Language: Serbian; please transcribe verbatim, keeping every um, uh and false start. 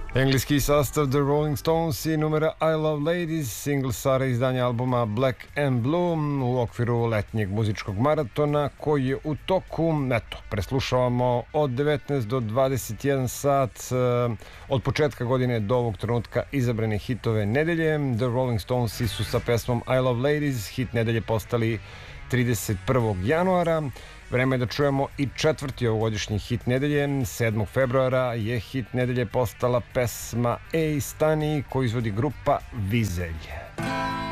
Engleski sastav The Rolling Stones i numera I Love Ladies, single sa reizdanja albuma Black and Blue u okviru letnjeg muzičkog maratona koji je u toku. Eto, preslušavamo od devetnaest do dvadeset jedan sat od početka godine do ovog trenutka izabrane hitove nedelje. The Rolling Stonesi su sa pesmom I Love Ladies hit nedelje postali trideset prvog januara. Vreme je da čujemo i četvrti ovogodišnji hit nedelje. sedmog februara je hit nedelje postala pesma Ej stani koju izvodi grupa Vizelj.